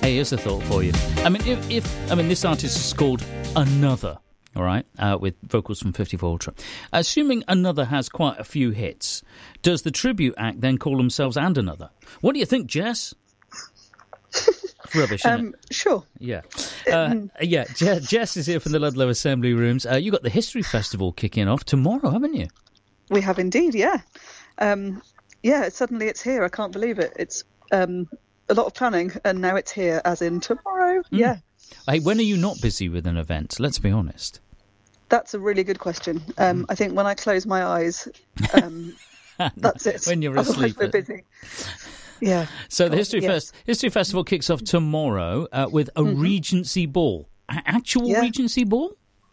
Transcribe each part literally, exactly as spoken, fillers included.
Hey, here's a thought for you. I mean, if, if I mean, this artist is called Another, all right, uh, with vocals from fifty-four Ultra. Assuming Another has quite a few hits, does the tribute act then call themselves And Another? What do you think, Jess? Rubbish, isn't um, it? Sure. Yeah. Uh, yeah, Je- Jess is here from the Ludlow Assembly Rooms. Uh, you got the History Festival kicking off tomorrow, haven't you? We have indeed, yeah. Um, yeah, suddenly it's here. I can't believe it. It's um, a lot of planning, and now it's here, as in tomorrow. Mm. Yeah. Hey, when are you not busy with an event? Let's be honest. That's a really good question. Um, I think when I close my eyes, um, that's it. When you're Otherwise asleep. we're busy. Yeah. So the God, History yes. Fest History Festival kicks off tomorrow uh, with a mm-hmm. Regency Ball. A- actual yeah. Regency Ball?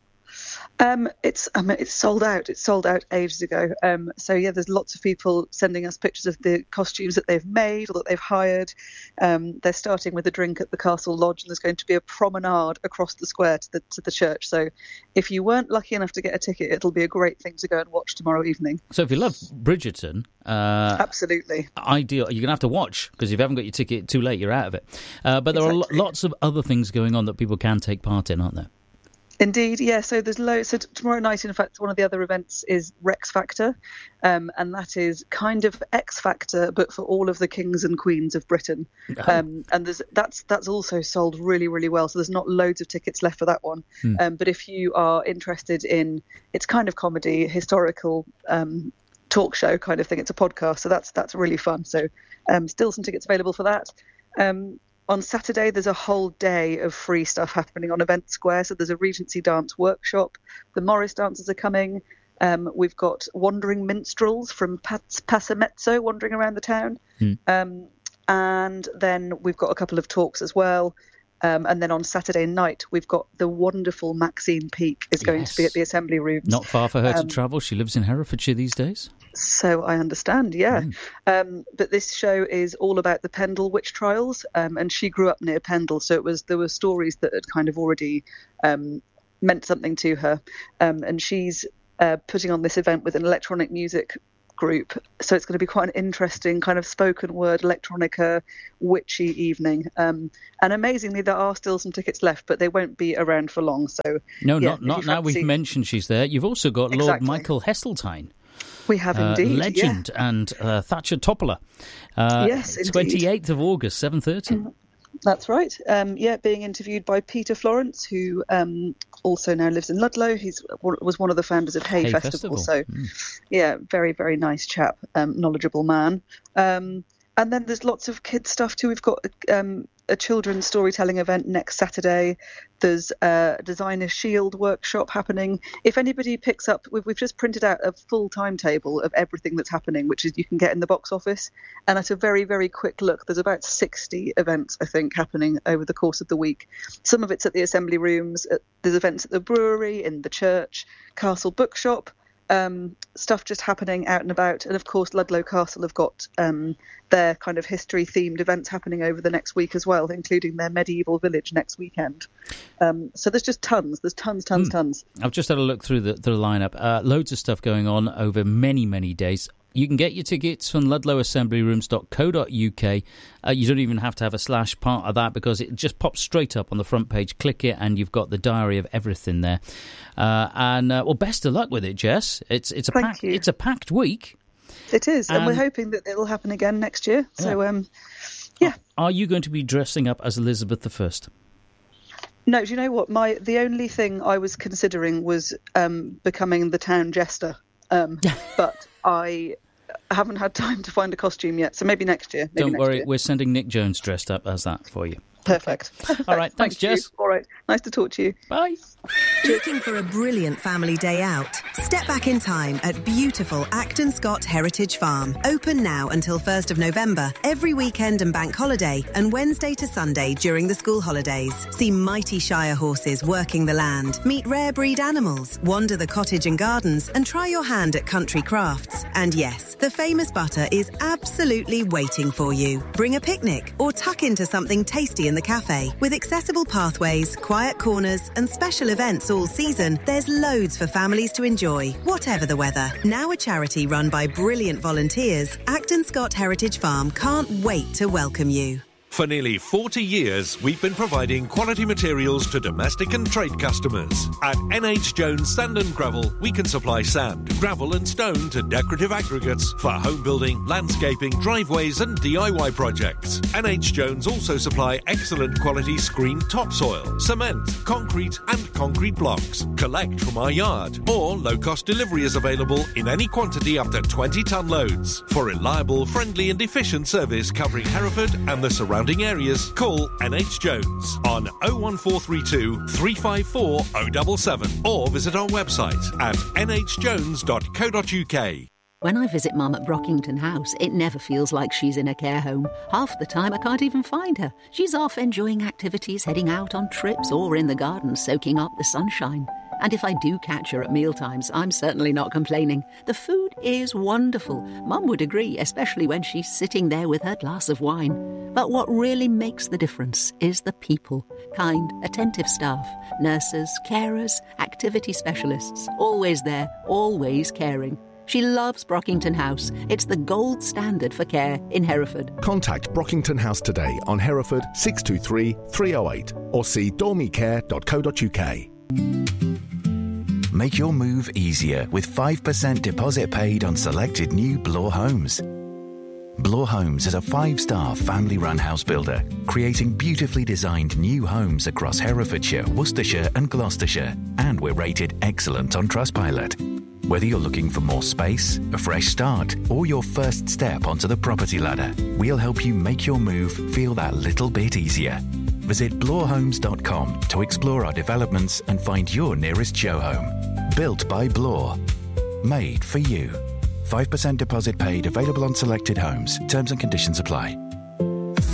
Um, it's I mean, it's sold out. It's sold out ages ago. Um, so yeah, there's lots of people sending us pictures of the costumes that they've made or that they've hired. Um, they're starting with a drink at the Castle Lodge, and there's going to be a promenade across the square to the to the church. So if you weren't lucky enough to get a ticket, it'll be a great thing to go and watch tomorrow evening. So if you love Bridgerton, uh, absolutely ideal. You're gonna have to watch, because if you haven't got your ticket, too late. You're out of it. Uh, but there exactly. are lo- lots of other things going on that people can take part in, aren't there? Indeed, yeah. So there's loads. So t- tomorrow night, in fact, one of the other events is Rex Factor, um, and that is kind of X Factor, but for all of the kings and queens of Britain. Oh. Um, and there's that's that's also sold really, really well. So there's not loads of tickets left for that one. Hmm. Um, but if you are interested in, it's kind of comedy, historical um, talk show kind of thing. It's a podcast, so that's that's really fun. So um, still some tickets available for that. Um, On Saturday, there's a whole day of free stuff happening on Event Square. So there's a Regency dance workshop. The Morris dancers are coming. Um, we've got wandering minstrels from Pas- Passamezzo wandering around the town. Mm. Um, and then we've got a couple of talks as well. Um, and then on Saturday night, we've got the wonderful Maxine Peake is going yes. to be at the Assembly Rooms. Not far for her um, to travel. She lives in Herefordshire these days. So I understand, yeah. Mm. Um, but this show is all about the Pendle witch trials, um, and she grew up near Pendle, so it was there were stories that had kind of already um, meant something to her. Um, and she's uh, putting on this event with an electronic music group, so it's going to be quite an interesting kind of spoken word electronica witchy evening. Um, and amazingly, there are still some tickets left, but they won't be around for long. So no, yeah, not not now. fancy... We've mentioned she's there. You've also got exactly. Lord Michael Heseltine. We have indeed, uh, legend, yeah. and uh, Thatcher Topola. Uh, yes, indeed. twenty-eighth of August, seven thirty. Mm-hmm. That's right. Um, yeah, being interviewed by Peter Florence, who um, also now lives in Ludlow. He was one of the founders of Hay, Hay Festival. Festival. So, mm. yeah, very, very nice chap, um, knowledgeable man. Um, and then there's lots of kids stuff too. We've got um, a children's storytelling event next Saturday. There's a designer shield workshop happening. If anybody picks up, we've, we've just printed out a full timetable of everything that's happening, which is you can get in the box office. And at a very, very quick look, there's about sixty events, I think, happening over the course of the week. Some of it's at the Assembly Rooms. There's events at the brewery, in the church, Castle Bookshop. Um, stuff just happening out and about, and of course Ludlow Castle have got um, their kind of history themed events happening over the next week as well, including their medieval village next weekend. Um, so there's just tons there's tons tons mm. tons. I've just had a look through the, the lineup. Uh, loads of stuff going on over many many days. You can get your tickets from ludlow assembly rooms dot co dot uk. Uh, you don't even have to have a slash part of that, because it just pops straight up on the front page. Click it and you've got the diary of everything there. Uh, and, uh, well, best of luck with it, Jess. It's it's a Thank packed, you. it's a packed week. It is, and, and we're hoping that it'll happen again next year. So, yeah. um, yeah. Are you going to be dressing up as Elizabeth the First? No, do you know what? My The only thing I was considering was um, becoming the town jester. Um, but I... I haven't had time to find a costume yet, so maybe next year. Maybe Don't next worry, year. We're sending Nick Jones dressed up as that for you. Perfect. All right, thanks, Thank Jess. You. All right, nice to talk to you. Bye. Looking for a brilliant family day out? Step back in time at beautiful Acton Scott Heritage Farm. Open now until first of November, every weekend and bank holiday, and Wednesday to Sunday during the school holidays. See mighty Shire horses working the land, meet rare breed animals, wander the cottage and gardens, and try your hand at country crafts. And yes, the famous butter is absolutely waiting for you. Bring a picnic or tuck into something tasty in the cafe. With accessible pathways, quiet corners, and special events all season, there's loads for families to enjoy, whatever the weather. Now a charity run by brilliant volunteers, Acton Scott Heritage Farm can't wait to welcome you. For nearly forty years, we've been providing quality materials to domestic and trade customers. At N H Jones Sand and Gravel, we can supply sand, gravel and stone to decorative aggregates for home building, landscaping, driveways and D I Y projects. N H Jones also supply excellent quality screened topsoil, cement, concrete and concrete blocks. Collect from our yard, or low-cost delivery is available in any quantity up to twenty tonne loads. For reliable, friendly and efficient service covering Hereford and the surrounding areas, call N H Jones on oh one four three two, three five four, oh seven seven or visit our website at n h jones dot co dot u k. When I visit Mum at Brockington House, it never feels like she's in a care home. Half the time I can't even find her. She's off enjoying activities, heading out on trips or in the garden soaking up the sunshine. And if I do catch her at mealtimes, I'm certainly not complaining. The food is wonderful. Mum would agree, especially when she's sitting there with her glass of wine. But what really makes the difference is the people. Kind, attentive staff, nurses, carers, activity specialists. Always there, always caring. She loves Brockington House. It's the gold standard for care in Hereford. Contact Brockington House today on Hereford six two three, three oh eight or see dormy care dot co dot u k. Make your move easier with five percent deposit paid on selected new Bloor homes. Bloor Homes is a five-star family-run house builder, creating beautifully designed new homes across Herefordshire, Worcestershire and Gloucestershire, and we're rated excellent on Trustpilot. Whether you're looking for more space, a fresh start, or your first step onto the property ladder, we'll help you make your move feel that little bit easier. Visit bloor homes dot com to explore our developments and find your nearest show home. Built by Bloor. Made for you. five percent deposit paid, available on selected homes. Terms and conditions apply.